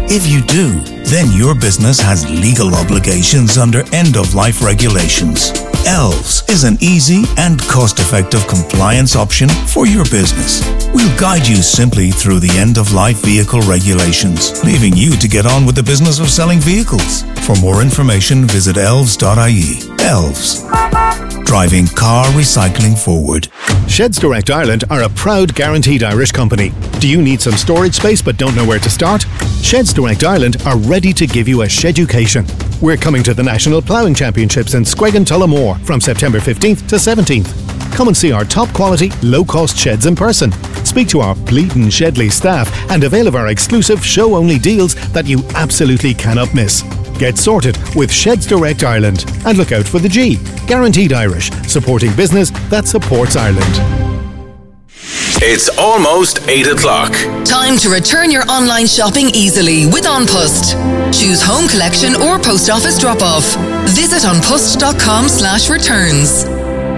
If you do, then your business has legal obligations under end-of-life regulations. Elves is an easy and cost-effective compliance option for your business. We'll guide you simply through the end-of-life vehicle regulations, leaving you to get on with the business of selling vehicles. For more information, visit elves.ie. Elves. Driving car recycling forward. Sheds Direct Ireland are a proud Guaranteed Irish company. Do you need some storage space but don't know where to start? Sheds Direct Ireland are ready to give you a sheducation. We're coming to the National Ploughing Championships in Squegan Tullamore from September 15th to 17th. Come and see our top quality, low-cost sheds in person. Speak to our Bleaton Shedley staff and avail of our exclusive show-only deals that you absolutely cannot miss. Get sorted with Sheds Direct Ireland and look out for the G. Guaranteed Irish, supporting business that supports Ireland. It's almost 8 o'clock. Time to return your online shopping easily with OnPost. Choose home collection or post office drop-off. Visit onpost.com/returns.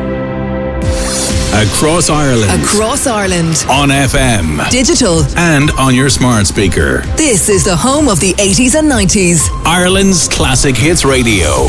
Across Ireland. Across Ireland. On FM. Digital. And on your smart speaker. This is the home of the 80s and 90s. Ireland's Classic Hits Radio.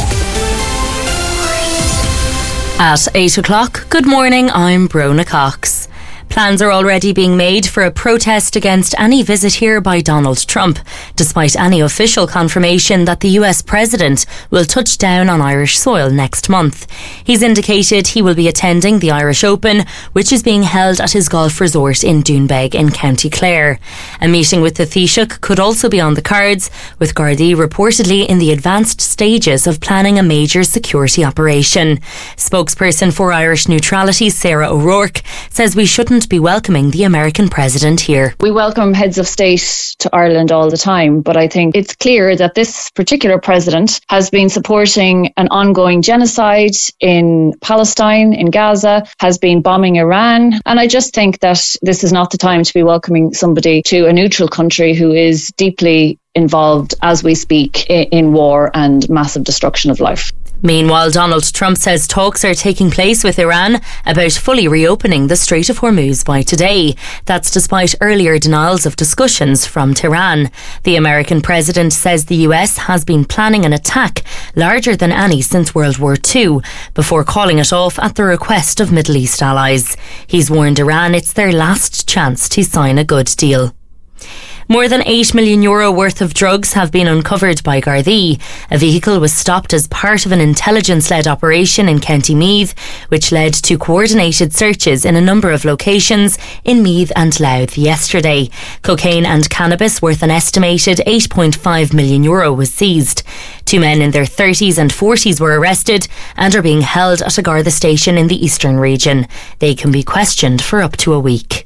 At 8 o'clock, good morning, I'm Brona Cox. Plans are already being made for a protest against any visit here by Donald Trump, despite any official confirmation that the US President will touch down on Irish soil next month. He's indicated he will be attending the Irish Open, which is being held at his golf resort in Doonbeg in County Clare. A meeting with the Taoiseach could also be on the cards, with Gardaí reportedly in the advanced stages of planning a major security operation. Spokesperson for Irish Neutrality, Sarah O'Rourke, says we shouldn't be welcoming the American president here. We welcome heads of state to Ireland all the time, but I think it's clear that this particular president has been supporting an ongoing genocide in Palestine, in Gaza, has been bombing Iran, and I just think that this is not the time to be welcoming somebody to a neutral country who is deeply involved, as we speak, in war and massive destruction of life. Meanwhile, Donald Trump says talks are taking place with Iran about fully reopening the Strait of Hormuz by today. That's despite earlier denials of discussions from Tehran. The American president says the US has been planning an attack larger than any since World War II, before calling it off at the request of Middle East allies. He's warned Iran it's their last chance to sign a good deal. More than €8 million worth of drugs have been uncovered by Gardaí. A vehicle was stopped as part of an intelligence-led operation in County Meath, which led to coordinated searches in a number of locations in Meath and Louth yesterday. Cocaine and cannabis worth an estimated €8.5 million was seized. 2 men in their 30s and 40s were arrested and are being held at a Garda station in the eastern region. They can be questioned for up to a week.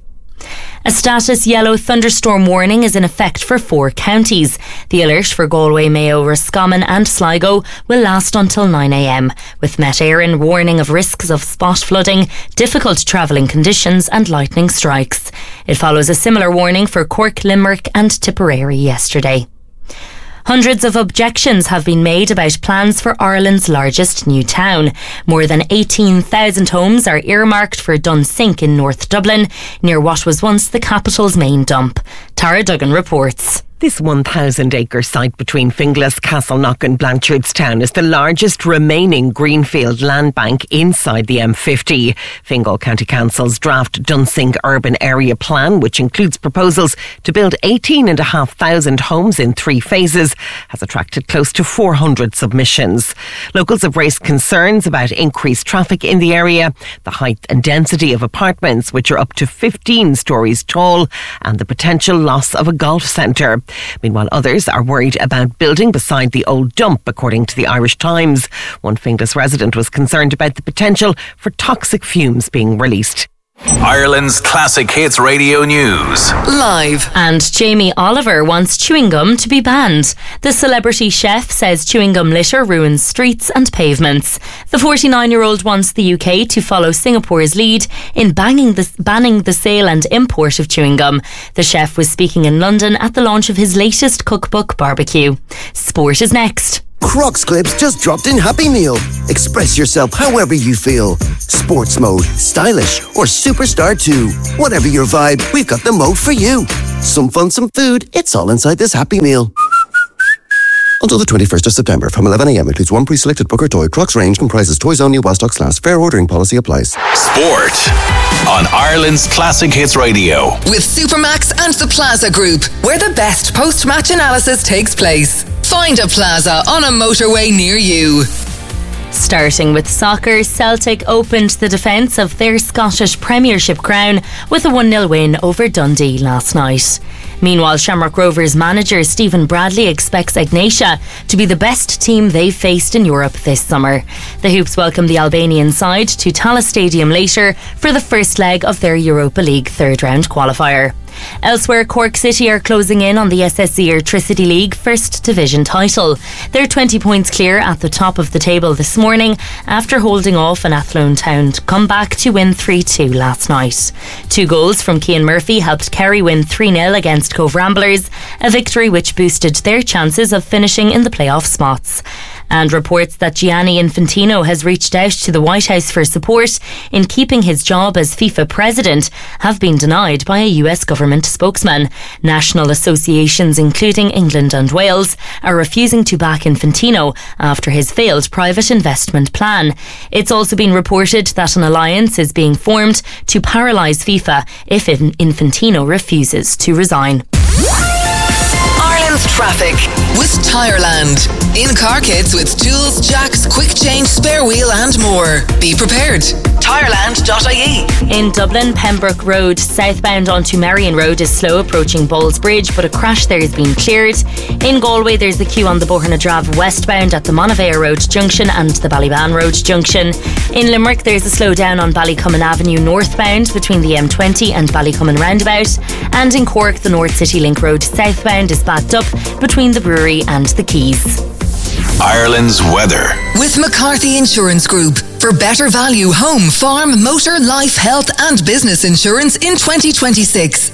A status yellow thunderstorm warning is in effect for 4 counties. The alert for Galway, Mayo, Roscommon and Sligo will last until 9 a.m, with Met Éireann warning of risks of spot flooding, difficult travelling conditions and lightning strikes. It follows a similar warning for Cork, Limerick and Tipperary yesterday. Hundreds of objections have been made about plans for Ireland's largest new town. More than 18,000 homes are earmarked for Dunsink in North Dublin, near what was once the capital's main dump. Tara Duggan reports. This 1,000-acre site between Finglas, Castleknock and Blanchardstown is the largest remaining greenfield land bank inside the M50. Fingal County Council's draft Dunsink Urban Area Plan, which includes proposals to build 18,500 homes in 3 phases, has attracted close to 400 submissions. Locals have raised concerns about increased traffic in the area, the height and density of apartments, which are up to 15 stories tall, and the potential loss of a golf centre. Meanwhile, others are worried about building beside the old dump, according to the Irish Times. One Finglas resident was concerned about the potential for toxic fumes being released. Ireland's Classic Hits Radio News. Live. And Jamie Oliver wants chewing gum to be banned. The celebrity chef says chewing gum litter ruins streets and pavements. The 49-year-old wants the UK to follow Singapore's lead in banning the sale and import of chewing gum. The chef was speaking in London at the launch of his latest cookbook, Barbecue. Sport is next. Crocs clips just dropped in Happy Meal. Express yourself however you feel. Sports mode, stylish, or superstar too. Whatever your vibe, we've got the mode for you. Some fun, some food, it's all inside this Happy Meal. Until the 21st of September from 11 a.m. includes one pre-selected book or toy. Crocs range comprises toys only while stocks last. Fair ordering policy applies. Sport on Ireland's Classic Hits Radio. With Supermax and the Plaza Group, where the best post-match analysis takes place. Find a Plaza on a motorway near you. Starting with soccer, Celtic opened the defence of their Scottish Premiership crown with a 1-0 win over Dundee last night. Meanwhile, Shamrock Rovers manager Stephen Bradley expects Ignatia to be the best team they've faced in Europe this summer. The Hoops welcome the Albanian side to Tallaght Stadium later for the first leg of their Europa League third-round qualifier. Elsewhere, Cork City are closing in on the SSE Airtricity League First Division title. They're 20 points clear at the top of the table this morning after holding off an Athlone Town to come back to win 3-2 last night. 2 goals from Cian Murphy helped Kerry win 3-0 against Cove Ramblers, a victory which boosted their chances of finishing in the playoff spots. And reports that Gianni Infantino has reached out to the White House for support in keeping his job as FIFA president have been denied by a US government spokesman. National associations, including England and Wales, are refusing to back Infantino after his failed private investment plan. It's also been reported that an alliance is being formed to paralyse FIFA if Infantino refuses to resign. Ireland's traffic with Tireland. In-car kits with tools, jacks, quick change, spare wheel and more. Be prepared. Tireland.ie. In Dublin, Pembroke Road southbound onto Marion Road is slow approaching Bowles Bridge, but a crash there has been cleared. In Galway, there's a queue on the Bohernadrave westbound at the Monavea Road junction and the Ballyban Road junction. In Limerick, there's a slowdown on Ballycummin Avenue northbound between the M20 and Ballycummin roundabout. And in Cork, the North City Link Road southbound is backed up between the brewery and the Quays. Ireland's weather. With McCarthy Insurance Group. For better value home, farm, motor, life, health and business insurance in 2026.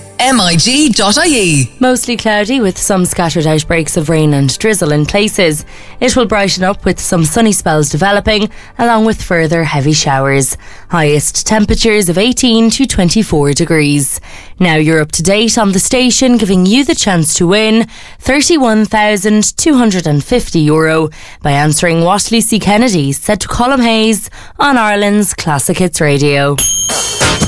MIG.ie. Mostly cloudy with some scattered outbreaks of rain and drizzle in places. It will brighten up with some sunny spells developing, along with further heavy showers. Highest temperatures of 18 to 24 degrees. Now you're up to date on the station, giving you the chance to win €31,250 by answering what Lucy Kennedy said to Colm Hayes on Ireland's Classic Hits Radio.